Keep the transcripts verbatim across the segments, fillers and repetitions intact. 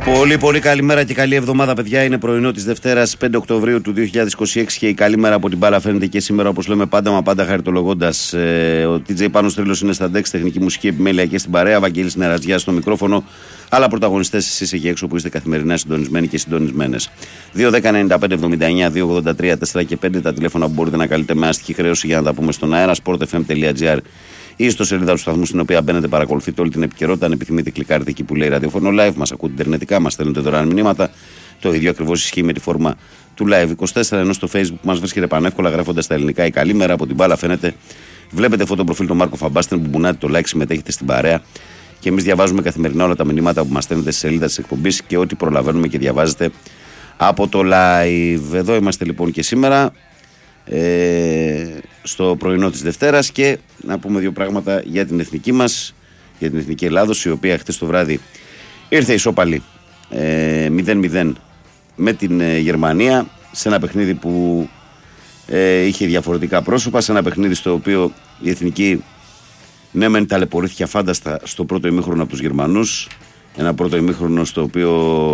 Πολύ πολύ καλημέρα και καλή εβδομάδα, παιδιά. Είναι πρωινό της Δευτέρας πέντε Οκτωβρίου του δύο χιλιάδες είκοσι έξι και η καλή μέρα από την μπάλα φαίνεται και σήμερα, όπως λέμε πάντα, μα πάντα χαριτολογώντας. Ε, ο τι τζέι Πάνος Τρίλος είναι στα ντεξ, τεχνική μουσική επιμέλεια και στην παρέα. Βαγγέλης Νεραζιάς στο μικρόφωνο. Αλλά πρωταγωνιστές εσείς εκεί έξω που είστε καθημερινά συντονισμένοι και συντονισμένες. δύο δέκα ενενήντα πέντε εβδομήντα εννιά δύο ογδόντα τρία τέσσερα και πέντε τα τηλέφωνα που μπορείτε να καλείτε με αστική χρέωση για να τα πούμε στον αέρα. sport f m τελεία g r ή στο σελίδα του σταθμού στην οποία μπαίνετε, παρακολουθείτε όλη την επικαιρότητα. Αν επιθυμείτε, κλικάρετε εκεί που λέει ραδιόφωνο live. Μας ακούτε ιντερνετικά, μας στέλνετε δωρεάν μηνύματα. Το ίδιο ακριβώς ισχύει με τη φόρμα του Live είκοσι τέσσερα, ενώ στο Facebook μας βρίσκεται πανεύκολα γράφοντας τα ελληνικά η καλή μέρα από την μπάλα φαίνεται. Βλέπετε φωτοπροφίλ τον Μάρκο Φαμπάστεν που μπουνάτε το like, συμμετέχετε στην παρέα. Και εμείς διαβάζουμε καθημερινά όλα τα μηνύματα που μας στέλνετε στη σελίδα της εκπομπής και ό,τι προλαβαίνουμε και διαβάζετε από το live. Εδώ είμαστε λοιπόν και σήμερα. Ε, στο πρωινό της Δευτέρας και να πούμε δύο πράγματα για την εθνική μας, για την εθνική Ελλάδος, η οποία χτες το βράδυ ήρθε ισόπαλη ε, μηδέν μηδέν με την ε, Γερμανία σε ένα παιχνίδι που ε, είχε διαφορετικά πρόσωπα, σε ένα παιχνίδι στο οποίο η εθνική ναι μεν ταλαιπωρήθηκε αφάνταστα στο πρώτο ημίχρονο από τους Γερμανούς, ένα πρώτο ημίχρονο στο οποίο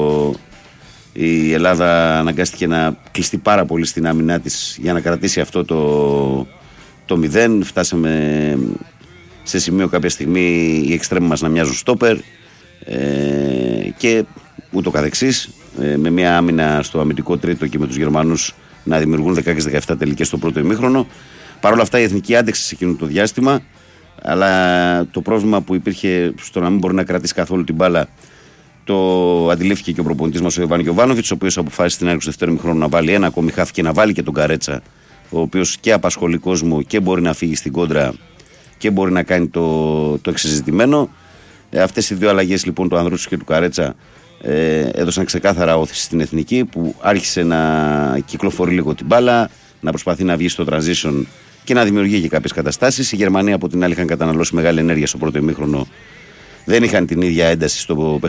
η Ελλάδα αναγκάστηκε να κλειστεί πάρα πολύ στην άμυνά της για να κρατήσει αυτό το, το μηδέν. Φτάσαμε σε σημείο κάποια στιγμή οι εξτρέμοι μας να μοιάζουν στόπερ ε, και ούτω καθεξής, ε, με μια άμυνα στο αμυντικό τρίτο και με τους Γερμανούς να δημιουργούν δεκαέξι δεκαεπτά τελικές στο πρώτο ημίχρονο. Παρ' όλα αυτά η εθνική άντεξε σε εκείνο το διάστημα, αλλά το πρόβλημα που υπήρχε στο να μην μπορεί να κρατήσει καθόλου την μπάλα το αντιλήφθηκε και ο προπονητής μας ο Ιβάν Γιοβάνοβιτς, ο οποίος αποφάσισε στην άρχιση του δεύτερου ημιχρόνου να βάλει ένα ακόμη χάφ και να βάλει και τον Καρέτσα, ο οποίος και απασχολεί κόσμο και μπορεί να φύγει στην κόντρα και μπορεί να κάνει το, το εξεζητημένο. Ε, αυτές οι δύο αλλαγές λοιπόν του Ανδρούτσου και του Καρέτσα ε, έδωσαν ξεκάθαρα όθηση στην εθνική, που άρχισε να κυκλοφορεί λίγο την μπάλα, να προσπαθεί να βγει στο transition και να δημιουργεί και κάποιες καταστάσεις. Η Γερμανία από την άλλη είχαν καταναλώσει μεγάλη ενέργεια στο πρώτο ημίχρονο. Δεν είχαν την ίδια ένταση στο